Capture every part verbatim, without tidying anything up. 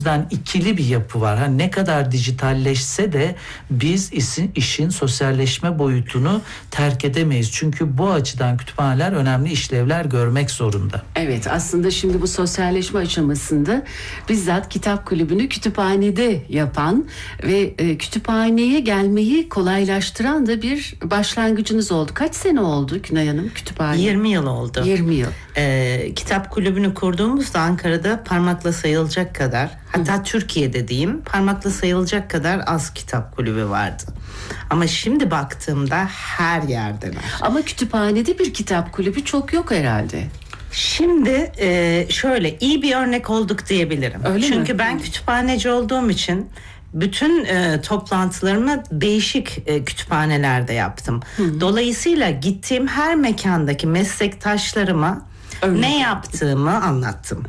yüzden ikili bir yapı var. Hani ne kadar dijitalleşse de biz işin, işin sosyalleşme boyutunu terk edemeyiz. Çünkü bu açıdan kütüphaneler önemli işlevler görmek zorunda. Evet, aslında şimdi bu sosyalleşme aşamasında bizzat kitap kulübünü kütüphanede yapan ve e, kütüphaneye gelmeyi kolaylaştıran da bir başlangıcınız oldu. Kaç sene oldu Günay Hanım kütüphane? yirmi yıl oldu. yirmi yıl. Ee, kitap kulübünü kurduğumuzda Ankara'da parmakla sayılacak kadar, hatta Hı. Türkiye'de diyeyim, parmakla sayılacak kadar az kitap kulübü vardı. Ama şimdi baktığımda her yerdeler. Ama kütüphanede bir kitap kulübü çok yok herhalde. Şimdi e, şöyle iyi bir örnek olduk diyebilirim. Öyle Çünkü mi? ben kütüphaneci olduğum için bütün e, toplantılarımı değişik e, kütüphanelerde yaptım. Hı. Dolayısıyla gittiğim her mekandaki meslektaşlarıma Öyle. ne yaptığımı anlattım.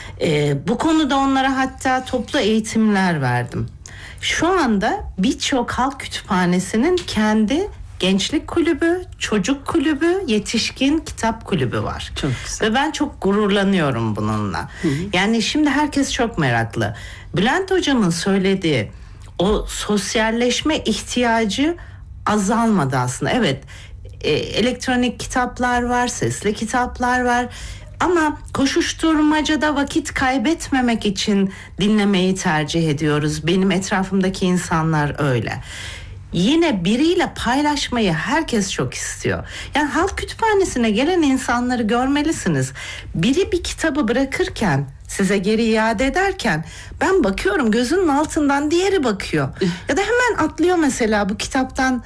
E, bu konuda onlara hatta toplu eğitimler verdim. Şu anda birçok halk kütüphanesinin kendi gençlik kulübü, çocuk kulübü, yetişkin kitap kulübü var. Çok güzel. Ve ben çok gururlanıyorum bununla. Hı hı. Yani şimdi herkes çok meraklı. Bülent Hocam'ın söylediği o sosyalleşme ihtiyacı azalmadı aslında. Evet, e, elektronik kitaplar var, sesli kitaplar var. Ama koşuşturmacada vakit kaybetmemek için dinlemeyi tercih ediyoruz. Benim etrafımdaki insanlar öyle. Yine biriyle paylaşmayı herkes çok istiyor. Yani halk kütüphanesine gelen insanları görmelisiniz. Biri bir kitabı bırakırken, size geri iade ederken ben bakıyorum, gözünün altından diğeri bakıyor. Ya da hemen atlıyor mesela bu kitaptan.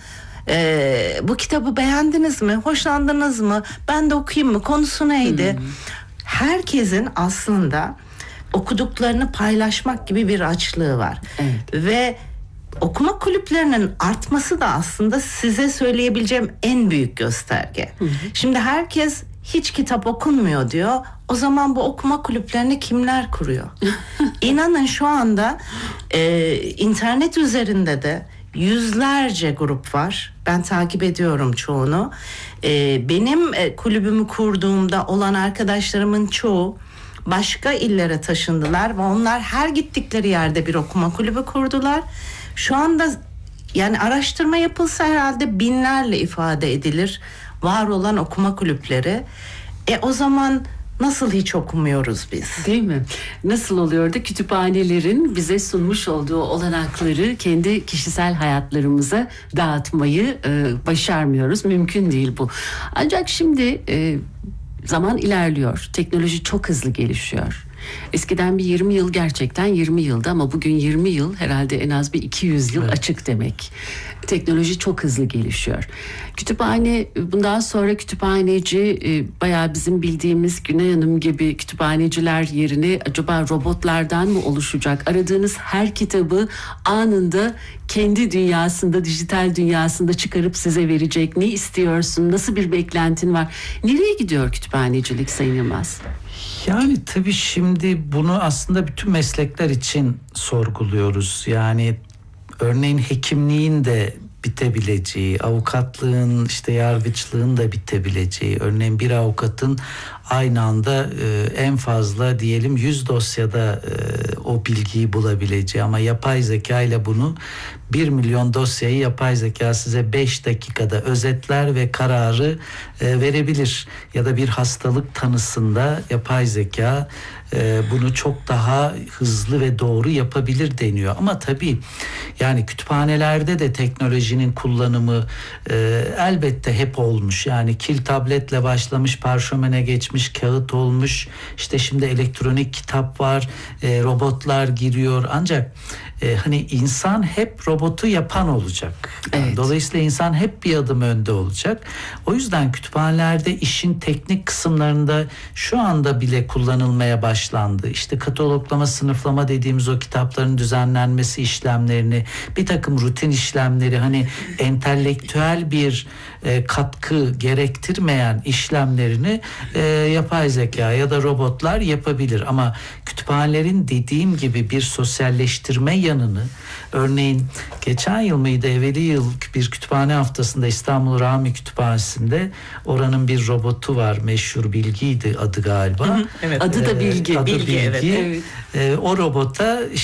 Ee, bu kitabı beğendiniz mi? Hoşlandınız mı? Ben de okuyayım mı? Konusu neydi? Hmm. Herkesin aslında okuduklarını paylaşmak gibi bir açlığı var. Evet. Ve okuma kulüplerinin artması da aslında size söyleyebileceğim en büyük gösterge. Hı hı. Şimdi herkes hiç kitap okunmuyor diyor. O zaman bu okuma kulüplerini kimler kuruyor? İnanın şu anda e, internet üzerinde de yüzlerce grup var. Ben takip ediyorum çoğunu. Ee, benim e, kulübümü kurduğumda olan arkadaşlarımın çoğu başka illere taşındılar ve onlar her gittikleri yerde bir okuma kulübü kurdular. Şu anda yani araştırma yapılsa herhalde binlerle ifade edilir var olan okuma kulüpleri. E o zaman nasıl hiç okumuyoruz biz? Değil mi? Nasıl oluyor da kütüphanelerin bize sunmuş olduğu olanakları kendi kişisel hayatlarımıza dağıtmayı e, başarmıyoruz. Mümkün değil bu. Ancak şimdi e, zaman ilerliyor. Teknoloji çok hızlı gelişiyor. Eskiden bir yirmi yıl gerçekten yirmi yıldı ama bugün yirmi yıl herhalde en az bir iki yüz yıl evet. açık demek. Teknoloji çok hızlı gelişiyor. Kütüphane, bundan sonra kütüphaneci bayağı bizim bildiğimiz Günay Hanım gibi kütüphaneciler yerine acaba robotlardan mı oluşacak? Aradığınız her kitabı anında kendi dünyasında, dijital dünyasında çıkarıp size verecek. Ne istiyorsun? Nasıl bir beklentin var? Nereye gidiyor kütüphanecilik Sayın Yılmaz? Yani tabii şimdi bunu aslında bütün meslekler için sorguluyoruz. Yani örneğin hekimliğin de bitebileceği, avukatlığın, işte yargıçlığın da bitebileceği, örneğin bir avukatın aynı anda e, en fazla diyelim yüz dosyada e, o bilgiyi bulabileceği, ama yapay zeka ile bunu bir milyon dosyayı yapay zeka size beş dakikada özetler ve kararı e, verebilir. Ya da bir hastalık tanısında yapay zeka e, bunu çok daha hızlı ve doğru yapabilir deniyor. Ama tabii yani kütüphanelerde de teknolojinin kullanımı e, elbette hep olmuş. Yani kil tabletle başlamış, parşömene geçmiş, kağıt olmuş. İşte şimdi elektronik kitap var, e, robotlar giriyor. Ancak e, hani insan hep robotu yapan olacak. Yani evet. Dolayısıyla insan hep bir adım önde olacak. O yüzden kütüphanelerde işin teknik kısımlarında şu anda bile kullanılmaya başlandı. İşte kataloglama, sınıflama dediğimiz o kitapların düzenlenmesi işlemlerini, bir takım rutin işlemleri, hani entelektüel bir e, katkı gerektirmeyen işlemlerini e, yapay zeka ya da robotlar yapabilir. Ama kütüphanelerin dediğim gibi bir sosyalleştirme yanını, örneğin geçen yıl mıydı, evveli yıl bir kütüphane haftasında İstanbul Rami Kütüphanesi'nde, oranın bir robotu var, meşhur Bilgi'ydi adı galiba. Hı hı, evet. Adı da Bilgi. Ee, adı Bilgi, Bilgi. Evet, evet. Ee, o robota